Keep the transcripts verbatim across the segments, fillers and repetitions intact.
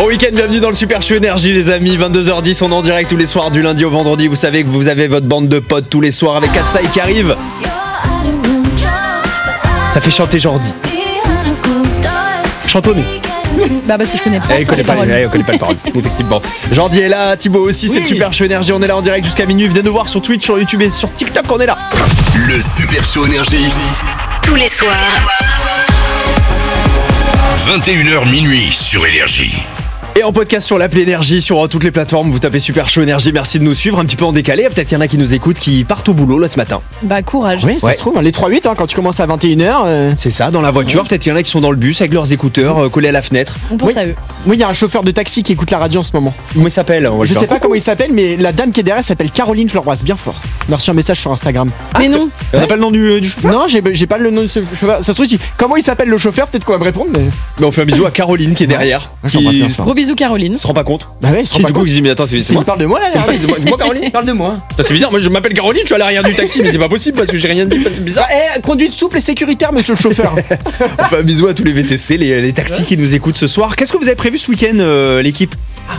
Bon week-end, bienvenue dans le Super Show Énergie les amis, vingt-deux heures dix, on est en direct tous les soirs du lundi au vendredi. Vous savez que vous avez votre bande de potes tous les soirs avec Katsai qui arrive. Ça fait chanter Jordi. Chantonnez. Bah parce que je connais pas, eh, connais les pas paroles. les, eh, connais pas les paroles, effectivement. Jordi est là, Thibaut aussi, oui. C'est le Super Show Énergie, on est là en direct jusqu'à minuit. Venez nous voir sur Twitch, sur YouTube et sur TikTok, on est là. Le Super Show Énergie. Tous les soirs. vingt et une heures minuit sur Énergie. Et en podcast sur l'appli Énergie, sur toutes les plateformes, vous tapez Super Show Énergie, merci de nous suivre, un petit peu en décalé, peut-être qu'il y en a qui nous écoutent, qui partent au boulot là ce matin. Bah courage. Oui, ça ouais. se trouve, les trois huit, hein, quand tu commences à vingt et une heures. Euh... C'est ça, dans la voiture, ouais. Peut-être qu'il y en a qui sont dans le bus avec leurs écouteurs euh, collés à la fenêtre. On pense oui. à eux. Oui, il y a un chauffeur de taxi qui écoute la radio en ce moment. Comment il s'appelle? Je sais pas comment il s'appelle, mais la dame qui est derrière s'appelle Caroline, je l'embrasse bien fort. On a reçu un message sur Instagram. Ah, mais non. On n'a pas le nom du, du chauffeur? Non, j'ai, j'ai pas le nom de ce chauffeur. Ça se trouve, si. Comment il s'appelle le chauffeur? Peut-être qu'on va me répondre, mais. Mais on fait un bisou à Caroline qui est derrière. Ouais. Qui Gros bisous Caroline. se rend pas compte. Bah ouais, il se rend Qui pas du coup compte. il dit mais attends c'est, c'est Il moi. parle de moi là, là. C'est moi, c'est moi Caroline. Parle de moi. Ça, c'est bizarre, moi je m'appelle Caroline, je suis à l'arrière du taxi mais c'est pas possible parce que j'ai rien dit, c'est bizarre. Eh, conduite souple et sécuritaire, monsieur le chauffeur. On fait un bisou à tous les V T C, les, les taxis qui nous écoutent ce soir. Qu'est-ce que vous avez prévu ce week-end euh, l'équipe?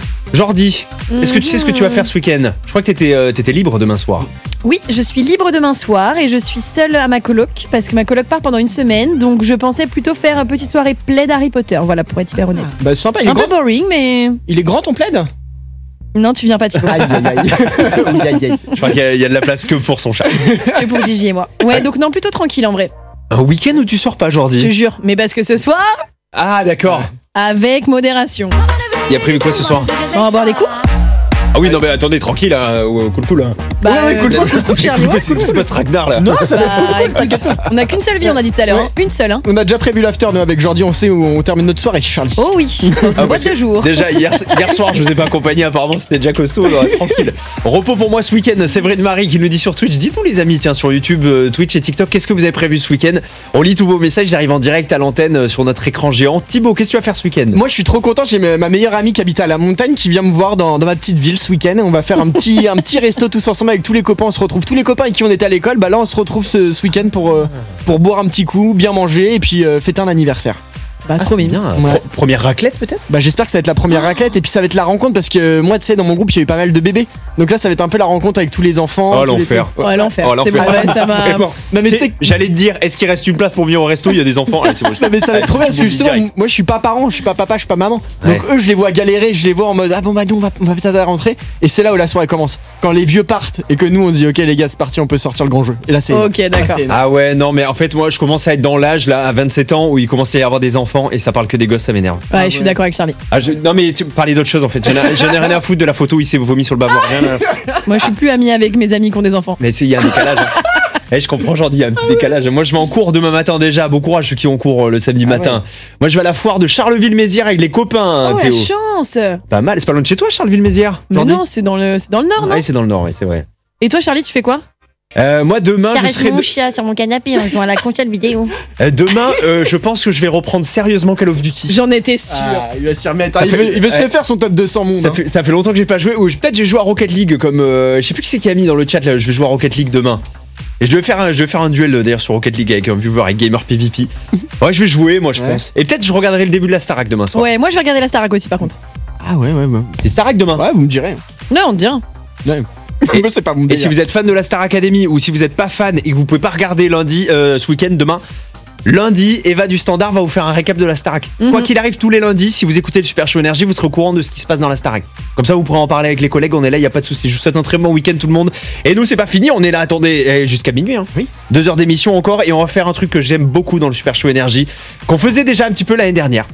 Jordi, est-ce que tu sais ce que tu vas faire ce week-end? Je crois que t'étais, euh, t'étais libre demain soir. Oui, je suis libre demain soir et je suis seule à ma coloc parce que ma coloc part pendant une semaine, donc je pensais plutôt faire une petite soirée plaid Harry Potter, voilà, pour être hyper honnête. Bah, c'est sympa, il est Un peu grand. boring, mais Il est grand ton plaid? non, tu viens pas Thibaut. Aïe aïe aïe. Aïe aïe aïe. Je crois qu'il y a, il y a de la place que pour son chat. Que pour Gigi et moi. Ouais, donc non, plutôt tranquille en vrai. Un week-end où tu sors pas Je te Jordi? jure, mais parce que ce soir, Ah d'accord. avec modération. Il y a prévu quoi ce soir? On va boire des coups. Ah oui non mais attendez tranquille hein, euh, cool cool hein. Bah, ouais, euh, cool, toi, cool, cool, cool, Charlie, ouais, c'est cool, c'est pas ce Ragnar là. Non, ça va être cool, Bah, cool, cool, écoute, t'inquiète pas. on a qu'une seule vie, on a dit tout à l'heure, hein. Une seule. Hein. On a déjà prévu l'after nous avec Jordi, on sait où on termine notre soirée, Charlie. Oh oui, dans une Ah, boîte ouais, de jour. Déjà hier, hier soir je vous ai pas accompagné, apparemment c'était déjà costaud, alors, tranquille. Repos pour moi ce week-end, Séverine Marie qui nous dit sur Twitch, dites-nous les amis, tiens sur YouTube, euh, Twitch et TikTok, qu'est-ce que vous avez prévu ce week-end? On lit tous vos messages, j'arrive en direct à l'antenne euh, sur notre écran géant. Thibaut, qu'est-ce que tu vas faire ce week-end? Moi je suis trop content, j'ai ma ma meilleure amie qui habite à la montagne qui vient me voir dans, dans ma petite ville ce week-end. On va faire un petit, un petit resto tous ensemble avec tous les copains, on se retrouve tous les copains avec qui on était à l'école, bah là on se retrouve ce, ce week-end pour, euh, pour boire un petit coup, bien manger et puis euh, fêter un anniversaire. Bah, trop mignon. Ouais. Pro- première raclette peut-être? Bah j'espère que ça va être la première raclette et puis ça va être la rencontre parce que moi tu sais dans mon groupe il y a eu pas mal de bébés. Donc là ça va être un peu la rencontre avec tous les enfants. Oh, tous les l'enfer. trucs. Ouais, l'enfer. Oh, c'est bon, l'enfer. ouais, ça m'a. Vraiment. Non mais tu Tu sais sais, j'allais te dire, est-ce qu'il reste une place pour venir au resto? Il y a des enfants. Allez, c'est bon, je- Non mais ça va être trop bien parce que Tu me dis justement direct. moi je suis pas parent, je suis pas papa, je suis pas maman. Ouais. Donc eux je les vois galérer, je les vois en mode ah bon bah nous on va, on va peut-être à rentrer. Et c'est là où la soirée commence. Quand les vieux partent et que nous on dit ok les gars c'est parti on peut sortir le grand jeu. Et là c'est Ok, d'accord. là, c'est- Ah ouais, non, mais en fait, moi, je commence à être dans l'âge, là, à vingt-sept ans, où il commence à y avoir des enfants, et ça parle que des gosses, ça m'énerve. Ouais, je suis d'accord avec Charlie. Ah, je- non, mais tu parlais d'autre chose, en fait. J'en ai, j'en ai rien à foutre de la photo où il s'est vomi sur le bavard. Rien à... Moi, je suis plus amie avec mes amis qui ont des enfants. Mais c'est, il y a un décalage. hein. Eh, je comprends, Jordi, il y a un petit décalage. Moi, je vais en cours demain matin déjà. Bon courage, ceux qui ont cours euh, le samedi Ah matin. ouais. Moi, je vais à la foire de Charleville-Mézières avec les copains, Oh, la Théo. chance. Pas mal, c'est pas loin de chez toi, Charleville-Mézières? Mais Jordi non, c'est dans le, c'est dans le nord, non? Oui, c'est dans le nord, oui, c'est vrai. Et toi, Charlie, tu fais quoi? Euh, moi, demain, je Caresse serai. mon de- chien sur mon canapé en jouant à la console vidéo. Euh, demain, euh, je pense que je vais reprendre sérieusement Call of Duty. J'en étais sûre. Ah, il va s'y remettre. Ça il, fait- veut, il veut se ouais. faire son top deux cents monde. Ça hein. fait, ça fait longtemps que j'ai pas joué. Ou je- peut-être j'ai joué à Rocket League comme. euh, je sais plus qui c'est qui a mis dans le chat là. Je vais jouer à Rocket League demain. Et je vais faire un, je vais faire un duel euh, d'ailleurs sur Rocket League avec un viewer avec Gamer P V P. Ouais, je vais jouer moi, je Ouais. pense. Et peut-être je regarderai le début de la Starac demain soir. Ouais, moi, je vais regarder la Starac aussi, par contre. Ah ouais ouais ouais. C'est Starac demain. Ouais vous me direz. Non, on te dira. Ouais. Et- Mais c'est pas mon Et délire. si vous êtes fan de la Star Academy ou si vous êtes pas fan et que vous pouvez pas regarder lundi, euh, ce week-end, demain. Lundi, Eva du Standard va vous faire un récap de la Starac. Mhm. Quoi qu'il arrive tous les lundis, si vous écoutez le Super Show Énergie, vous serez au courant de ce qui se passe dans la Starac. Comme ça, vous pourrez en parler avec les collègues. On est là, il y a pas de souci. Je vous souhaite un très bon week-end tout le monde. Et nous, c'est pas fini. On est là, attendez, eh, jusqu'à minuit. Hein. Oui. Deux heures d'émission encore et on va faire un truc que j'aime beaucoup dans le Super Show Énergie, qu'on faisait déjà un petit peu l'année dernière.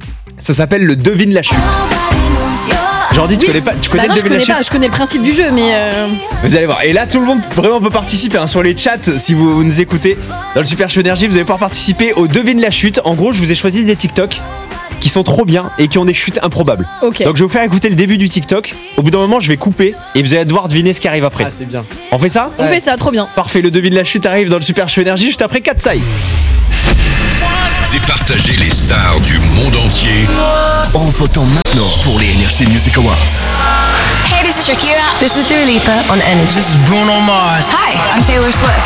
Ça s'appelle le devine la chute. Jordi, tu Oui. connais pas, tu Bah connais non, le je devine la connais chute? pas, je connais le principe du jeu, mais euh, Vous allez voir. Et là, tout le monde vraiment peut participer hein, sur les chats. Si vous, vous nous écoutez dans le Super Show Énergie, vous allez pouvoir participer au devine la chute. En gros, je vous ai choisi des TikTok qui sont trop bien et qui ont des chutes improbables. ok. Donc, je vais vous faire écouter le début du TikTok. Au bout d'un moment, je vais couper et vous allez devoir deviner ce qui arrive après. Ah c'est bien. On fait ça? On fait ça, trop bien. Parfait. Le devine la chute arrive dans le Super Show Énergie juste après Katsai. Départager les stars du monde entier en votant maintenant pour les Energy Music Awards. Hey, this is Shakira. This is Dua Lipa on Energy. This is Bruno Mars. Hi, I'm Taylor Swift.